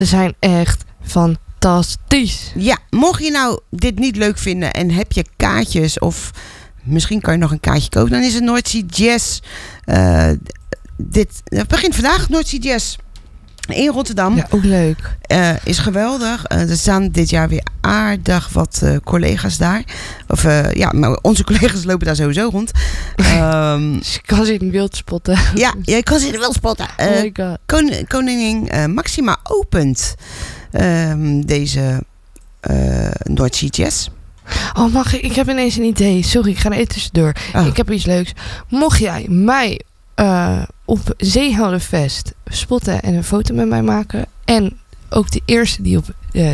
Ze zijn echt fantastisch. Ja, mocht je nou dit niet leuk vinden en heb je kaartjes of misschien kan je nog een kaartje kopen, dan is het Noordzee Jazz. Het begint vandaag, Noordzee Jazz in Rotterdam. Ja, ook leuk. Is geweldig. Er staan dit jaar weer aardig wat collega's daar. Maar onze collega's lopen daar sowieso rond. Dus ik kan ze in beeld spotten. Ja, je kan ze in beeld spotten. Oh my god. Koningin Maxima opent deze Noordzee Jazz. Oh, mag ik? Ik heb ineens een idee. Sorry, ik ga er even tussendoor. Oh. Ik heb iets leuks. Mocht jij mij op Zeeheldenfest spotten en een foto met mij maken. En ook de eerste die op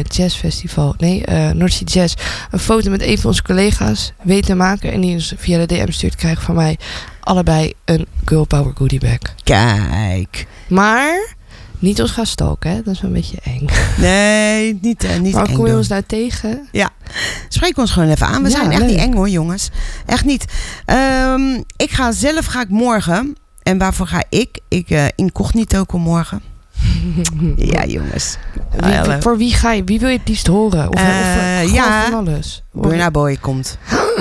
Noordzee Jazz een foto met een van onze collega's weet te maken. En die ons via de DM stuurt, krijgen van mij allebei een Girl Power goodie bag. Kijk. Maar niet ons gaan stalken, hè? Dat is wel een beetje eng. Nee, niet maar eng kom je doen. ons nou tegen? Ja, spreek ons gewoon even aan. We zijn echt leuk. niet eng hoor, jongens. Echt niet. Ik ga morgen. En waarvoor ga ik? Incognito kom morgen. Ja, jongens. Voor wie ga je? Wie wil je het liefst horen? Of van alles? Burna Boy komt.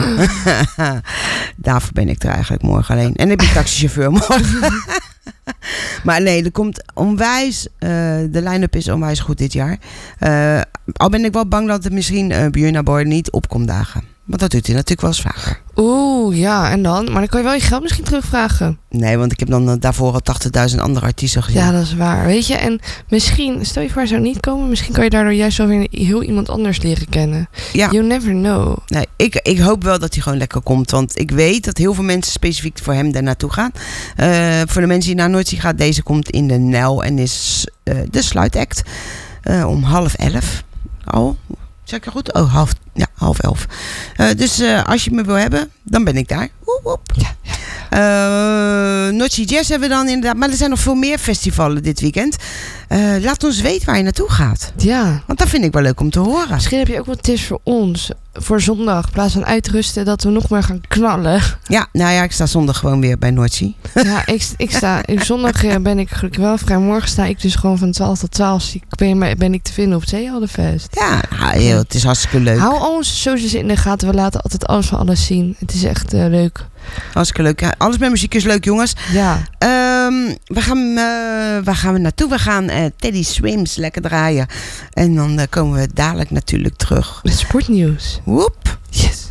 Daarvoor ben ik er eigenlijk morgen alleen. En ik ben taxichauffeur morgen. Maar nee, er komt onwijs. De line-up is onwijs goed dit jaar. Al ben ik wel bang dat het misschien Burna Boy niet opkomt dagen. Want dat doet hij natuurlijk wel eens vaker. Oeh, ja, en dan? Maar dan kan je wel je geld misschien terugvragen. Nee, want ik heb dan daarvoor al 80.000 andere artiesten gezien. Ja, dat is waar. Weet je, en misschien, stel je voor hij zou niet komen, misschien kan je daardoor juist wel weer heel iemand anders leren kennen. Ja. You never know. Nee, ik hoop wel dat hij gewoon lekker komt. Want ik weet dat heel veel mensen specifiek voor hem daar naartoe gaan. Voor de mensen die naar Noordzee gaan, deze komt in de Nel en is de sluitact om 10:30. Oh, zeg ik het goed? Oh, 10:30. Dus als je me wil hebben, dan ben ik daar. Woep, woep. Ja. Noordzee Jazz hebben we dan inderdaad. Maar er zijn nog veel meer festivalen dit weekend. Laat ons weten waar je naartoe gaat. Ja. Want dat vind ik wel leuk om te horen. Misschien heb je ook wat tips voor ons. Voor zondag, in plaats van uitrusten, dat we nog meer gaan knallen. Ja, nou ja, ik sta zondag gewoon weer bij Noordzee. Ja, ik sta... Zondag ben ik gelukkig wel vrij. Morgen sta ik dus gewoon van 12 tot 12. Ben ik te vinden op het Zeeheldenfest. Ja, het is hartstikke leuk. Hou al onze socials in de gaten. We laten altijd alles van alles zien. Het is echt leuk. Hartstikke leuk. Ja, alles met muziek is leuk, jongens. Ja. Waar gaan we naartoe? We gaan Teddy Swims lekker draaien. En dan komen we dadelijk natuurlijk terug. Met sportnieuws. Woep. Yes.